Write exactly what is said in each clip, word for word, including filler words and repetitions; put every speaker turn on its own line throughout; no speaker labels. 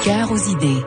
Cœur aux idées.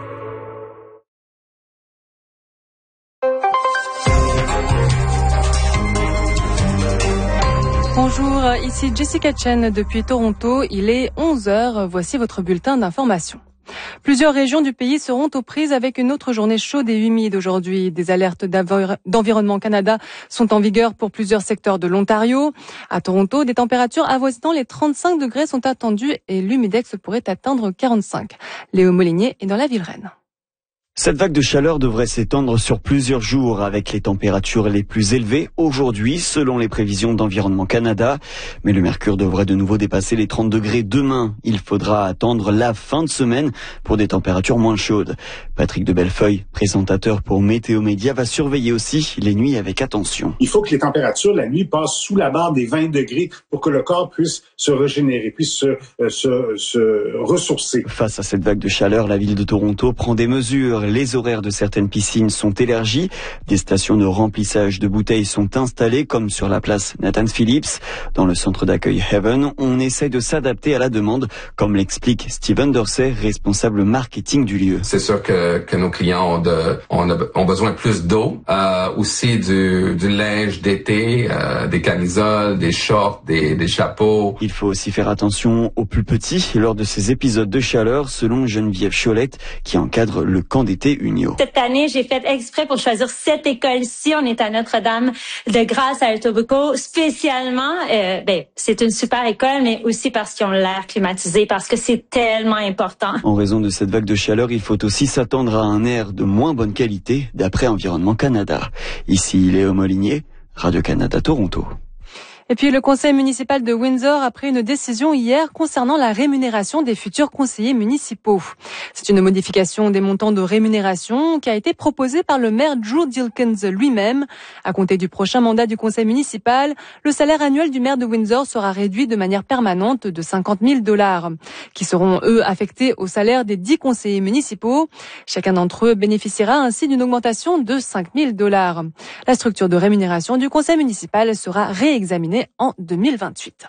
Bonjour, ici Jessica Chen depuis Toronto. Il est onze heures. Voici votre bulletin d'information. Plusieurs régions du pays seront aux prises avec une autre journée chaude et humide aujourd'hui. Des alertes d'Environnement Canada sont en vigueur pour plusieurs secteurs de l'Ontario. À Toronto, des températures avoisinant les trente-cinq degrés sont attendues et l'humidex pourrait atteindre quarante-cinq. Léo Molinier est dans la ville reine.
Cette vague de chaleur devrait s'étendre sur plusieurs jours avec les températures les plus élevées aujourd'hui selon les prévisions d'Environnement Canada. Mais le mercure devrait de nouveau dépasser les trente degrés demain. Il faudra attendre la fin de semaine pour des températures moins chaudes. Patrick de Bellefeuille, présentateur pour Météo Média, va surveiller aussi les nuits avec attention.
Il faut que les températures la nuit passent sous la barre des vingt degrés pour que le corps puisse se régénérer, puisse se, euh, se, se ressourcer.
Face à cette vague de chaleur, la ville de Toronto prend des mesures. Les horaires de certaines piscines sont élargis. Des stations de remplissage de bouteilles sont installées, comme sur la place Nathan Phillips. Dans le centre d'accueil Heaven, on essaie de s'adapter à la demande, comme l'explique Steven Dorsey, responsable marketing du lieu.
C'est sûr que, que nos clients ont, de, ont, ont besoin de plus d'eau, euh, aussi du, du linge d'été, euh, des camisoles, des shorts, des, des chapeaux.
Il faut aussi faire attention aux plus petits lors de ces épisodes de chaleur, selon Geneviève Cholette, qui encadre le camp d'été Unio.
Cette année, j'ai fait exprès pour choisir cette école-ci. On est à Notre-Dame de Grâce à Etobicoke. Spécialement, euh, ben, c'est une super école, mais aussi parce qu'ils ont l'air climatisé, parce que c'est tellement important.
En raison de cette vague de chaleur, il faut aussi s'attendre à un air de moins bonne qualité, d'après Environnement Canada. Ici, Léo Molinier, Radio-Canada Toronto.
Et puis le conseil municipal de Windsor a pris une décision hier concernant la rémunération des futurs conseillers municipaux. C'est une modification des montants de rémunération qui a été proposée par le maire Drew Dilkens lui-même. À compter du prochain mandat du conseil municipal, le salaire annuel du maire de Windsor sera réduit de manière permanente de cinquante mille dollars, qui seront eux affectés au salaire des dix conseillers municipaux. Chacun d'entre eux bénéficiera ainsi d'une augmentation de cinq mille dollars. La structure de rémunération du conseil municipal sera réexaminée en deux mille vingt-huit.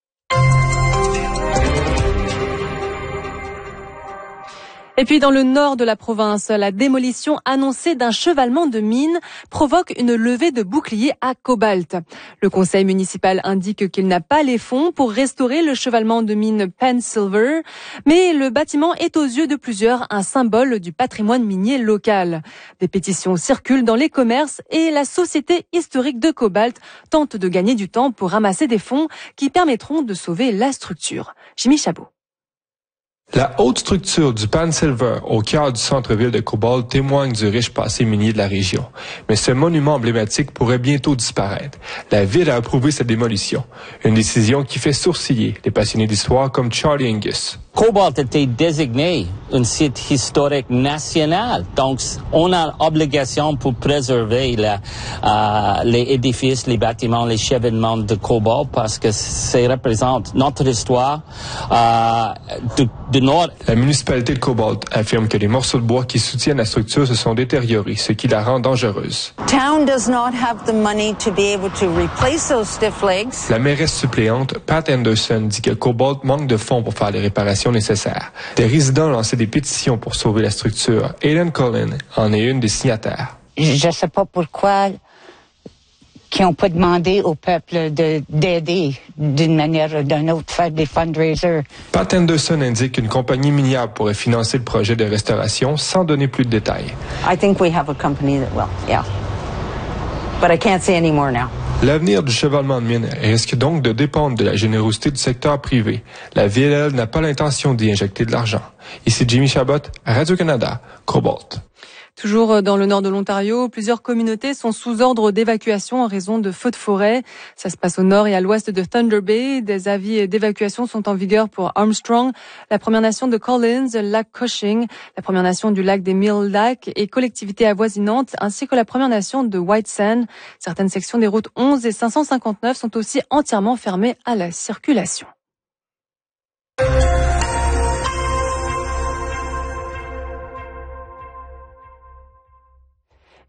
Et puis dans le nord de la province, la démolition annoncée d'un chevalement de mines provoque une levée de boucliers à Cobalt. Le conseil municipal indique qu'il n'a pas les fonds pour restaurer le chevalement de mine Penn Silver, mais le bâtiment est aux yeux de plusieurs un symbole du patrimoine minier local. Des pétitions circulent dans les commerces et la Société historique de Cobalt tente de gagner du temps pour ramasser des fonds qui permettront de sauver la structure. Jimmy Chabot.
La haute structure du Penn Silver au cœur du centre-ville de Cobalt témoigne du riche passé minier de la région. Mais ce monument emblématique pourrait bientôt disparaître. La ville a approuvé cette démolition. Une décision qui fait sourciller les passionnés d'histoire comme Charlie Angus.
Cobalt était désigné un site historique national. Donc, on a l'obligation pour préserver la, euh, les édifices, les bâtiments, les chevauchements de Cobalt parce que ça représente notre histoire euh, du, du Nord.
La municipalité de Cobalt affirme que les morceaux de bois qui soutiennent la structure se sont détériorés, ce qui la rend dangereuse.
Town does not have the money to be able to replace those stiff legs.
La mairesse suppléante, Pat Anderson, dit que Cobalt manque de fonds pour faire les réparations nécessaires. Des résidents lançaient des pétitions pour sauver la structure. Aidan Cullen en est une des signataires.
Je ne sais pas pourquoi qui n'ont pas demandé au peuple de, d'aider d'une manière ou d'une autre, faire des fundraisers.
Pat Anderson indique qu'une compagnie minière pourrait financer le projet de restauration sans donner plus de détails.
I think we have a company that will, yeah. But I can't say any more now.
L'avenir du chevalement de mine risque donc de dépendre de la générosité du secteur privé. La ville, elle, n'a pas l'intention d'y injecter de l'argent. Ici Jimmy Chabot, Radio-Canada, Cobalt.
Toujours dans le nord de l'Ontario, plusieurs communautés sont sous ordre d'évacuation en raison de feux de forêt. Ça se passe au nord et à l'ouest de Thunder Bay. Des avis d'évacuation sont en vigueur pour Armstrong, la Première Nation de Collins, lac Cushing, la Première Nation du lac des Mille Lacs et collectivités avoisinantes, ainsi que la Première Nation de White Sand. Certaines sections des routes onze et cinq cent cinquante-neuf sont aussi entièrement fermées à la circulation.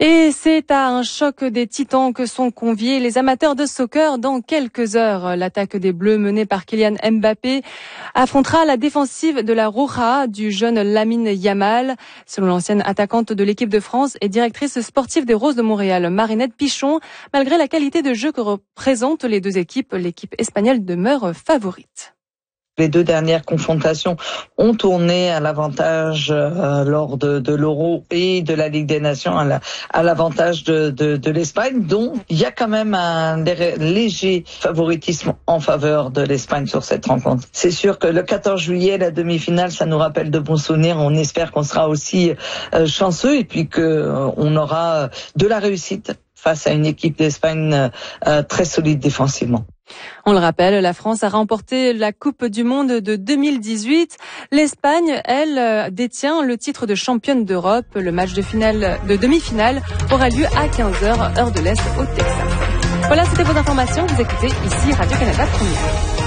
Et c'est à un choc des titans que sont conviés les amateurs de soccer dans quelques heures. L'attaque des Bleus menée par Kylian Mbappé affrontera la défensive de la Roja du jeune Lamine Yamal. Selon l'ancienne attaquante de l'équipe de France et directrice sportive des Roses de Montréal, Marinette Pichon, malgré la qualité de jeu que représentent les deux équipes, l'équipe espagnole demeure favorite.
Les deux dernières confrontations ont tourné à l'avantage euh, lors de, de l'Euro et de la Ligue des Nations, à, la, à l'avantage de, de, de l'Espagne. Donc, il y a quand même un léger favoritisme en faveur de l'Espagne sur cette rencontre. C'est sûr que le quatorze juillet, la demi-finale, ça nous rappelle de bons souvenirs. On espère qu'on sera aussi euh, chanceux et puis que euh, on aura de la réussite face à une équipe d'Espagne euh, très solide défensivement.
On le rappelle, la France a remporté la Coupe du Monde de deux mille dix-huit. L'Espagne, elle, détient le titre de championne d'Europe. Le match de finale, de demi-finale aura lieu à quinze heures, heure de l'Est, au Texas. Voilà, c'était vos informations. Vous écoutez ici Radio-Canada Première.